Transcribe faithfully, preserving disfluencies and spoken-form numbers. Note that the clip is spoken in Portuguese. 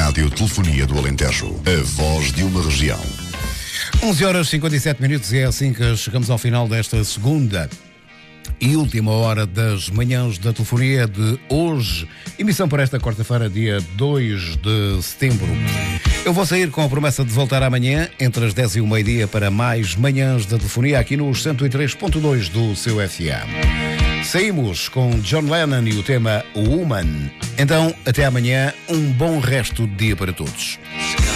Radiotelefonia do Alentejo. A voz de uma região. onze horas e cinquenta e sete minutos e é assim que chegamos ao final desta segunda e última hora das manhãs da telefonia de hoje. Emissão para esta quarta-feira, dia dois de setembro. Eu vou sair com a promessa de voltar amanhã, entre as dez e o meio-dia, para mais manhãs da telefonia aqui nos cento e três ponto dois do seu F M. Saímos com John Lennon e o tema Woman. Então, até amanhã, um bom resto de dia para todos.